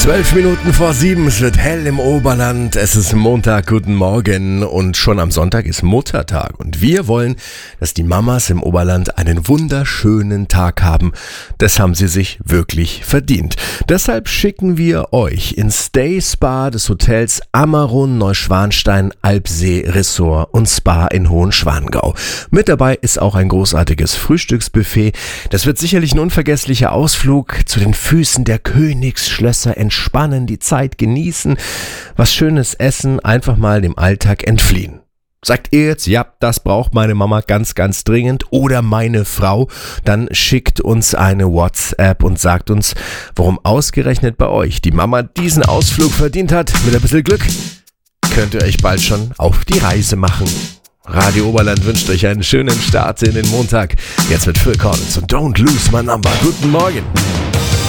6:12, es wird hell im Oberland, es ist Montag, guten Morgen und schon am Sonntag ist Muttertag und wir wollen, dass die Mamas im Oberland einen wunderschönen Tag haben. Das haben sie sich wirklich verdient. Deshalb schicken wir euch ins Day Spa des Hotels Amarun Neuschwanstein Alpsee Resort und Spa in Hohenschwangau. Mit dabei ist auch ein großartiges Frühstücksbuffet. Das wird sicherlich ein unvergesslicher Ausflug zu den Füßen der Königsschlösser, entspannen, die Zeit genießen, was Schönes essen, einfach mal dem Alltag entfliehen. Sagt ihr jetzt, ja, das braucht meine Mama ganz, ganz dringend oder meine Frau, dann schickt uns eine WhatsApp und sagt uns, warum ausgerechnet bei euch die Mama diesen Ausflug verdient hat. Mit ein bisschen Glück könnt ihr euch bald schon auf die Reise machen. Radio Oberland wünscht euch einen schönen Start in den Montag. Jetzt mit Phil Collins und Don't Lose My Number. Guten Morgen.